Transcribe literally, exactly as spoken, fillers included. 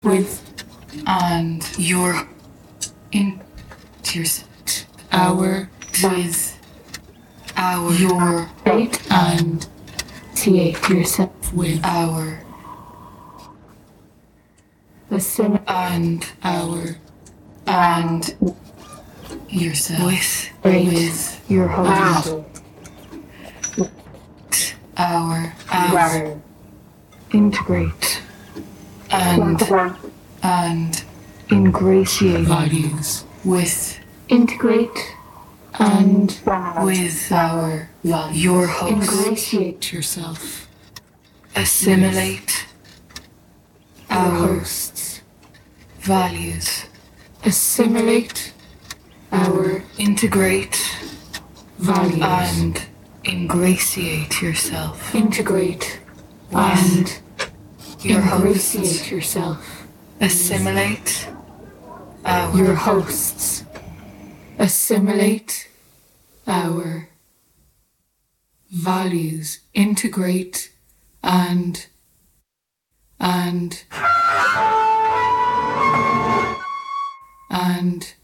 with and your in yourself. our With our your fate and create yourself with our assimilate and our and yourself with with your host our our integrate and and ingratiate values with integrate and with our your host ingratiate yourself assimilate your our hosts values assimilate our integrate values and ingratiate yourself integrate and your hosts ingratiate yourself assimilate our your hosts assimilate our values integrate and and and